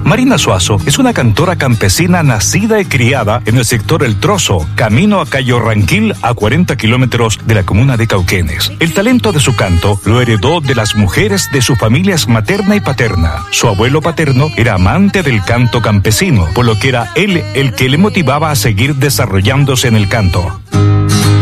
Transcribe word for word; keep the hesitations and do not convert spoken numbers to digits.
Marina Suazo es una cantora campesina nacida y criada en el sector El Trozo, camino a Cayo Ranquil, a cuarenta kilómetros de la comuna de Cauquenes. El talento de su canto lo heredó de las mujeres de sus familias materna y paterna. Su abuelo paterno era amante del canto campesino, por lo que era él el que le motivaba a seguir desarrollándose en el canto.